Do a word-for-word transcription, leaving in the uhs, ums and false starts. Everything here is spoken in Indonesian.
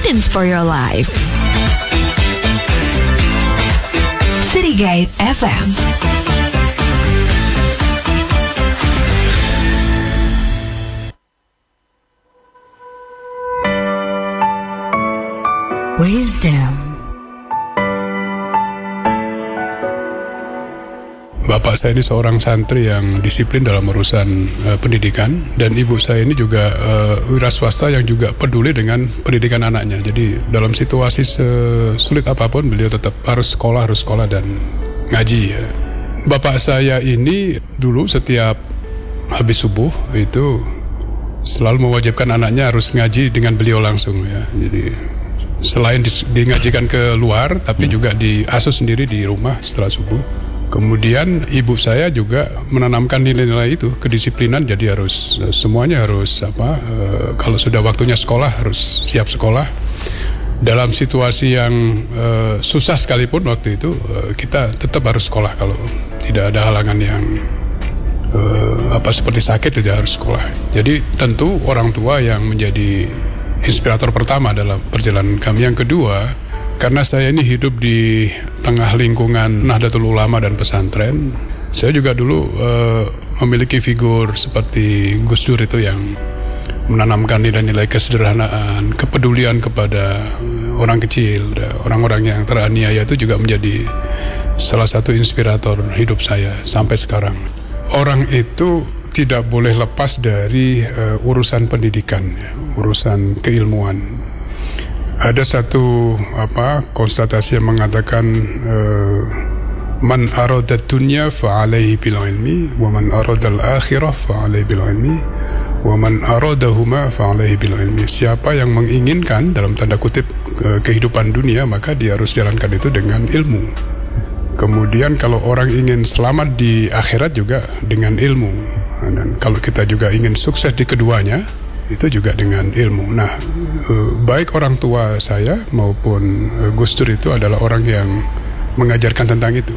guidance for your life. City Guide F M. Wisdom. Bapak saya ini seorang santri yang disiplin dalam urusan uh, pendidikan, dan ibu saya ini juga uh, wira swasta yang juga peduli dengan pendidikan anaknya. Jadi dalam situasi sesulit apapun beliau tetap harus sekolah, harus sekolah dan ngaji ya. Bapak saya ini dulu setiap habis subuh itu selalu mewajibkan anaknya harus ngaji dengan beliau langsung ya. Jadi selain di, di ngajikan ke luar, tapi juga diasuh sendiri di rumah setelah subuh. Kemudian ibu saya juga menanamkan nilai-nilai itu, kedisiplinan. Jadi harus semuanya harus apa? E, kalau sudah waktunya sekolah harus siap sekolah. Dalam situasi yang e, susah sekalipun waktu itu e, kita tetap harus sekolah kalau tidak ada halangan yang e, apa seperti sakit tidak harus sekolah. Jadi tentu orang tua yang menjadi inspirator pertama dalam perjalanan kami. Yang kedua, karena saya ini hidup di tengah lingkungan Nahdlatul Ulama dan pesantren, saya juga dulu uh, memiliki figur seperti Gus Dur itu yang menanamkan nilai-nilai kesederhanaan, kepedulian kepada orang kecil, orang-orang yang teraniaya. Itu juga menjadi salah satu inspirator hidup saya sampai sekarang. Orang itu tidak boleh lepas dari uh, urusan pendidikan, ya, urusan keilmuan. Ada satu apa konstatasi yang mengatakan uh, man arada dunya fa alaihi bil ilmi wa man arada al akhirah fa alaihi bil ilmi wa man aradahuma fa alaihi bil ilmi. Siapa yang menginginkan dalam tanda kutip uh, kehidupan dunia, maka dia harus jalankan itu dengan ilmu. Kemudian kalau orang ingin selamat di akhirat juga dengan ilmu. Dan kalau kita juga ingin sukses di keduanya, itu juga dengan ilmu. Nah, baik orang tua saya maupun Gus Dur itu adalah orang yang mengajarkan tentang itu.